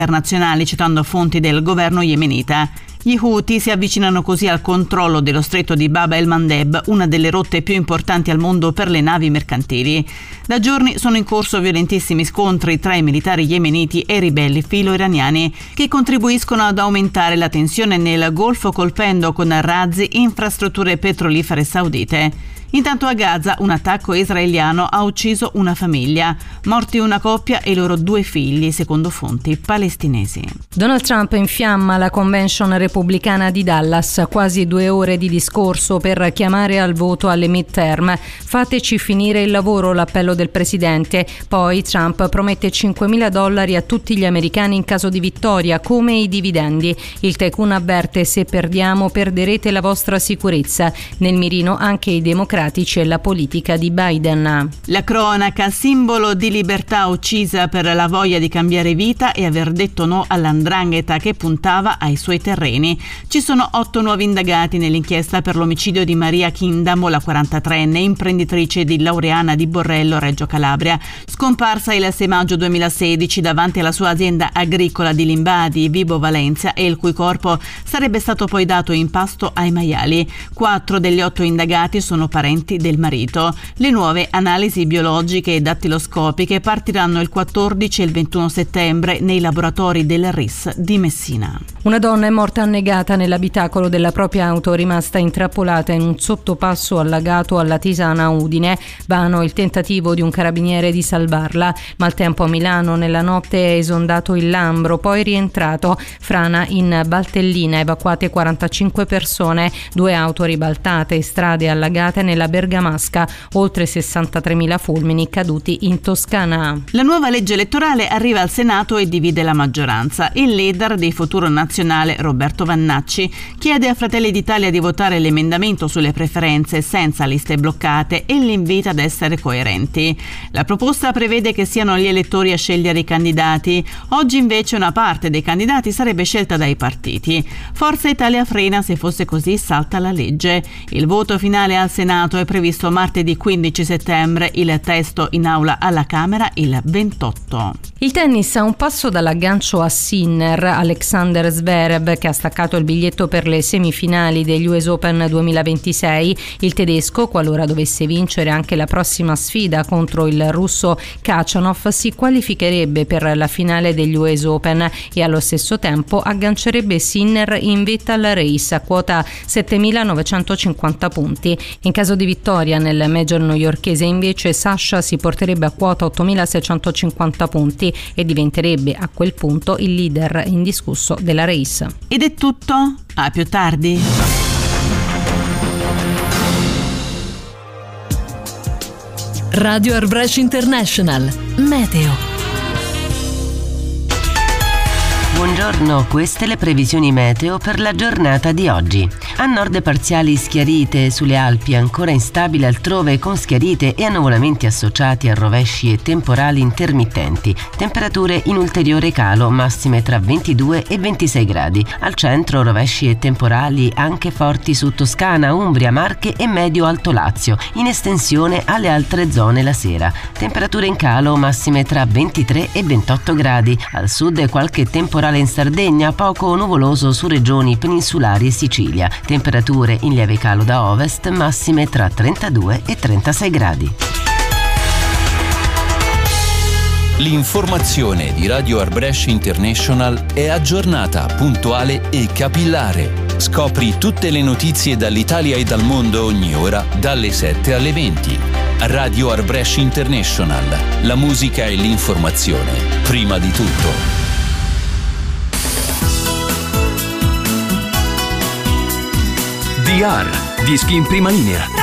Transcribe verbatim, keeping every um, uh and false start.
internazionali, citando fonti del governo yemenita. Gli Houthi si avvicinano così al controllo dello stretto di Bab el-Mandeb, una delle rotte più importanti al mondo per le navi mercantili. Da giorni sono in corso violentissimi scontri tra i militari yemeniti e i ribelli filo-iraniani, che contribuiscono ad aumentare la tensione nel Golfo, colpendo con razzi infrastrutture petrolifere saudite. Intanto a Gaza un attacco israeliano ha ucciso una famiglia, morti una coppia e i loro due figli, secondo fonti palestinesi. Donald Trump infiamma la convention repubblicana di Dallas, quasi due ore di discorso per chiamare al voto alle midterm. Fateci finire il lavoro, l'appello del presidente. Poi Trump promette cinquemila dollari a tutti gli americani in caso di vittoria, come i dividendi. Il tycoon avverte: se perdiamo perderete la vostra sicurezza. Nel mirino anche i democratici e la politica di Biden. La cronaca, simbolo di libertà uccisa per la voglia di cambiare vita e aver detto no all'andrangheta che puntava ai suoi terreni. Ci sono otto nuovi indagati nell'inchiesta per l'omicidio di Maria Chindamo, la quarantatreenne imprenditrice di Laureana di Borrello, Reggio Calabria, scomparsa il sei maggio duemilasedici davanti alla sua azienda agricola di Limbadi, Vibo Valentia, e il cui corpo sarebbe stato poi dato in pasto ai maiali. Quattro degli otto indagati sono parenti del marito. Le nuove analisi biologiche e dattiloscopiche partiranno il quattordici e il ventuno settembre nei laboratori del R I S di Messina. Una donna è morta annegata nell'abitacolo della propria auto, rimasta intrappolata in un sottopasso allagato alla Tisana Udine. Vano il tentativo di un carabiniere di salvarla. Maltempo a Milano, nella notte è esondato il Lambro, poi rientrato. Frana in Valtellina, evacuate quarantacinque persone, due auto ribaltate, strade allagate nella Bergamasca, oltre sessantatremila fulmini caduti in Toscana. La nuova legge elettorale arriva al Senato e divide la maggioranza. Il leader di Futuro Nazionale, Roberto Vannacci, chiede a Fratelli d'Italia di votare l'emendamento sulle preferenze senza liste bloccate e li invita ad essere coerenti. La proposta prevede che siano gli elettori a scegliere i candidati. Oggi invece una parte dei candidati sarebbe scelta dai partiti. Forza Italia frena: se fosse così salta la legge. Il voto finale al Senato è previsto martedì quindici settembre, il testo in aula alla Camera il ventotto. Il tennis a un passo dall'aggancio a Sinner. Alexander Zverev, che ha staccato il biglietto per le semifinali degli U S Open duemilaventisei. Il tedesco, qualora dovesse vincere anche la prossima sfida contro il russo Khachanov, si qualificherebbe per la finale degli U S Open e allo stesso tempo aggancerebbe Sinner in vetta al race a quota settemilanovecentocinquanta punti. In caso di vittoria nel major newyorkese invece Sasha si porterebbe a quota ottomilaseicentocinquanta punti e diventerebbe a quel punto il leader indiscusso della race. Ed è tutto, a più tardi. Radio Arbresh International Meteo. Buongiorno, queste le previsioni meteo per la giornata di oggi. A nord parziali schiarite, sulle Alpi ancora instabile altrove con schiarite e annuvolamenti associati a rovesci e temporali intermittenti. Temperature in ulteriore calo, massime tra ventidue e ventisei gradi. Al centro rovesci e temporali anche forti su Toscana, Umbria, Marche e Medio-Alto Lazio, in estensione alle altre zone la sera. Temperature in calo, massime tra ventitré e ventotto gradi. Al sud qualche temporale in Sardegna, poco nuvoloso su regioni peninsulari e Sicilia. Temperature in lieve calo da ovest, massime tra trentadue e trentasei gradi. L'informazione di Radio Arbresh International è aggiornata, puntuale e capillare. Scopri tutte le notizie dall'Italia e dal mondo ogni ora, dalle sette alle venti. Radio Arbresh International. La musica e l'informazione, prima di tutto. D R, dischi in prima linea.